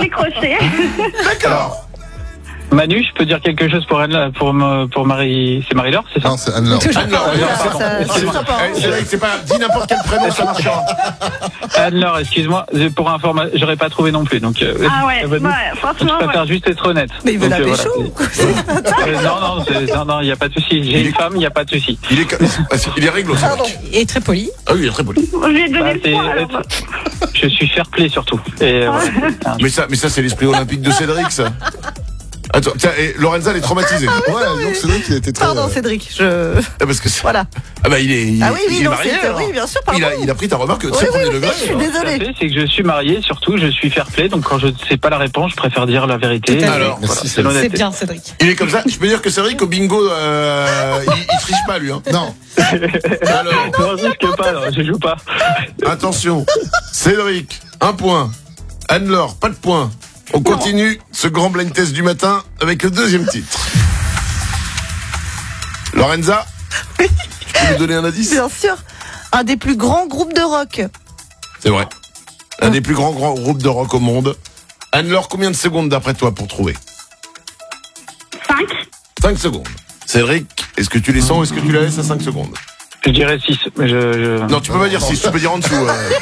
décroché. D'accord. Manu, je peux dire quelque chose pour Anne, pour Marie, c'est Marie-Laure, c'est ça? Non, c'est Anne-Laure. C'est vrai que c'est pas, dis n'importe quel prénom, ça marchera. Anne-Laure, excuse-moi, pour information, j'aurais pas trouvé non plus, donc. Ah ouais, franchement. Je préfère juste être honnête. Mais il veut Donc, la pécho ou quoi? Non, il y a pas de souci. J'ai une femme, il y a pas de souci. Il est réglo, ça. Et très poli. Ah oui, il est très poli. Je lui ai donné le point, alors. Je suis fair play surtout. Et voilà. Mais ça, c'est l'esprit olympique de Cédric, ça. Attends, tiens, et Lorenza, elle est traumatisée. Ouais, donc c'est vrai qu'il était très. Pardon, Cédric, Parce que Voilà. Ah bah il est marié. Alors. Oui, bien sûr, pardon. Il a pris ta remarque très premier degré. Je suis désolée. C'est que je suis marié, surtout, je suis fair play, donc quand je ne sais pas la réponse, je préfère dire la vérité. Tout à fait. Alors, voilà, merci, c'est l'honnêteté. C'est bien, Cédric. Il est comme ça. Je peux dire que Cédric, au bingo, il triche pas, lui. Hein. Non. Alors, Non, je risque pas, non, je joue pas. attention. Cédric, 1 point. Anne-Laure, pas de point. On continue ce grand blind test du matin avec le deuxième titre. Lorenza, Oui. tu peux nous donner un indice? Bien sûr. Un des plus grands groupes de rock. C'est vrai. Un des plus grands groupes de rock au monde. Anne-Laure, combien de secondes d'après toi pour trouver? 5. 5 secondes. Cédric, est-ce que tu les sens ou est-ce que tu la laisses à 5 secondes? Je dirais 6, mais Non, tu peux pas dire 6, tu peux dire en dessous.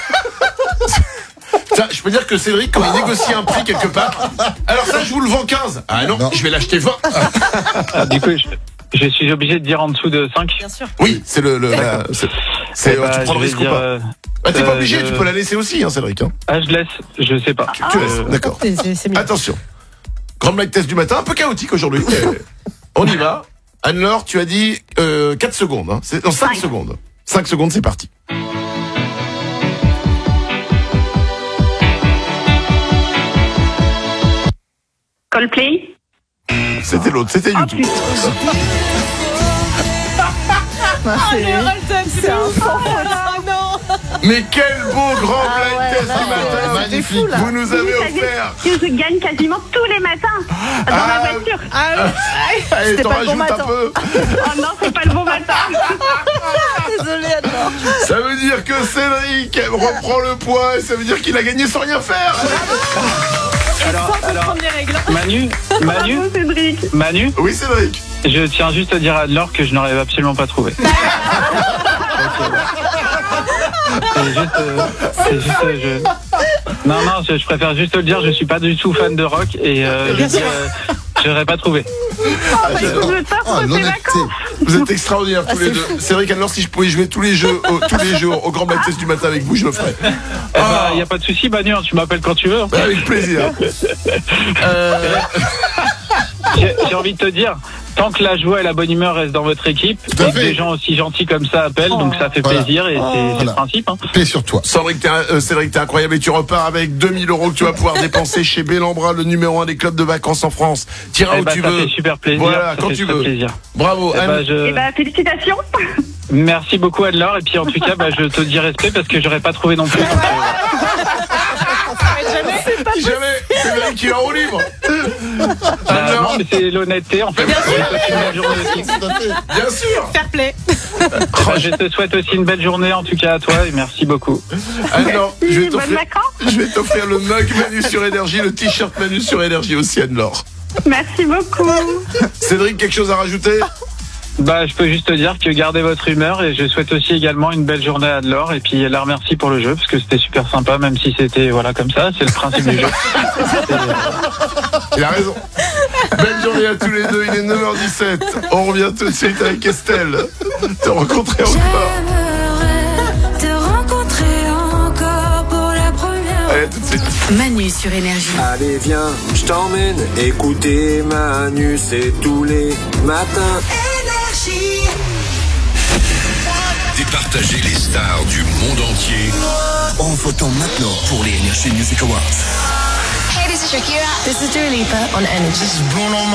Ça, je peux dire que Cédric, quand il négocie un prix quelque part, alors ça, je vous le vends 15. Ah non, je vais l'acheter 20. Du coup, je suis obligé de dire en dessous de 5. Bien sûr. Oui, c'est tu prends le risque ou pas? T'es pas obligé, tu peux la laisser aussi, hein, Cédric. Hein. Ah, je laisse, je sais pas. Tu laisses, d'accord. C'est mieux. Attention. Grand black test du matin, un peu chaotique aujourd'hui. On y va. Anne-Laure, tu as dit 4 secondes. Hein. Non, 5 secondes. 5 secondes, c'est parti. Coldplay. C'était l'autre, c'était YouTube. C'est un non. Mais quel beau grand blind test du matin. Magnifique. Vous nous avez offert. Je gagne quasiment tous les matins dans ma voiture. Allez, C'était t'en pas le bon rajoutes un matin. peu. Oh non, c'est pas le bon matin. Désolée, Anne-Laure. Ça veut dire que Cédric reprend le poids et ça veut dire qu'il a gagné sans rien faire. Alors, Les règles. Manu, Cédric. Manu, Oui, Cédric. je tiens juste à dire à Anne-Laure que je n'aurais absolument pas trouvé. Non, je préfère juste te le dire, je suis pas du tout fan de rock et je n'aurais pas trouvé. Je sors pour tes l'honnêteté. vacances. Vous êtes extraordinaires tous les deux. Cédric, Anne-Laure, si je pouvais jouer tous les jours au grand blind test du matin avec vous, je le ferais. Il y a pas de souci, Manu, tu m'appelles quand tu veux. Bah, avec plaisir. J'ai envie de te dire, tant que la joie et la bonne humeur restent dans votre équipe, Tout à et que fait. des gens aussi gentils comme ça appellent, donc ça fait Voilà. plaisir et c'est le principe. Hein. Paix sur toi. Cédric, t'es incroyable et tu repars avec 2000 € que tu vas pouvoir dépenser chez Bellambra, le numéro 1 des clubs de vacances en France. T'iras où tu ça veux. fait super plaisir. Voilà, ça quand fait tu très veux. Plaisir. Bravo, Anne. Félicitations. Merci beaucoup Anne-Laure et puis en tout cas je te dis respect parce que j'aurais pas trouvé non plus. Donc, Jamais, Cédric, qui est en roue libre. non mais c'est l'honnêteté en fait. Je te souhaite une belle journée aussi. Tout à fait. Bien sûr. Fair play. Je te souhaite aussi une belle journée en tout cas à toi et merci beaucoup. Anne-Laure, je vais Bonnes t'offrir. vacances. Je vais t'offrir le mug Manu sur Énergie, le t-shirt Manu sur Énergie aussi, Anne-Laure. Merci beaucoup. Cédric, quelque chose à rajouter? Je peux juste te dire que gardez votre humeur et je souhaite aussi également une belle journée à Anne-Laure et puis la remercie pour le jeu parce que c'était super sympa même si c'était comme ça, c'est le principe du jeu. Il a raison. Belle journée à tous les deux, il est 9h17. On revient tout de suite avec Estelle. Te rencontrer encore. J'aimerais te rencontrer encore pour la première. Allez, à tout de suite. Manu sur Énergie. Allez viens, je t'emmène écouter Manu, c'est tous les matins. Départager les stars du monde entier en votant maintenant pour les Energy Music Awards. Hey, this is Shakira. This is Dua Lipa on Energy.